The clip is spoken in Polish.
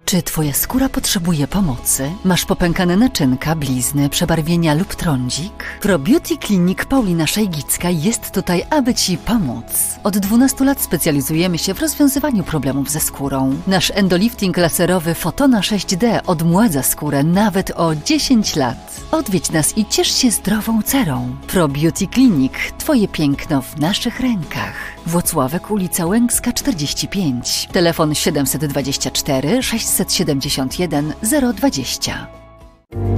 Czy Twoja skóra potrzebuje pomocy? Masz popękane naczynka, blizny, przebarwienia lub trądzik? ProBeauty Clinic Paulina Szajgicka jest tutaj, aby Ci pomóc. Od 12 lat specjalizujemy się w rozwiązywaniu problemów ze skórą. Nasz endolifting laserowy Fotona 6D odmładza skórę nawet o 10 lat. Odwiedź nas i ciesz się zdrową cerą. ProBeauty Clinic. Twoje piękno w naszych rękach. Włocławek, ulica Łęcka 45. Telefon 724 671 020.